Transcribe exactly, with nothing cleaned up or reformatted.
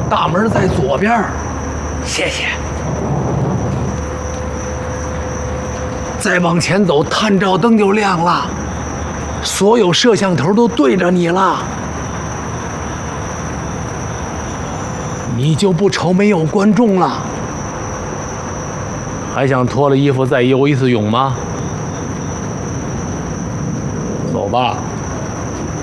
大门在左边。谢谢。再往前走，探照灯就亮了，所有摄像头都对着你了，你就不愁没有观众了。还想脱了衣服再游一次泳吗？走吧。